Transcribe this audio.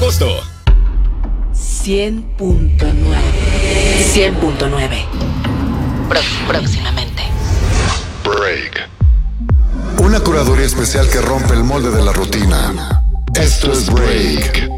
agosto. 100.9. 100.9. Próximamente. Break. Una curaduría especial que rompe el molde de la rutina. Esto es Break.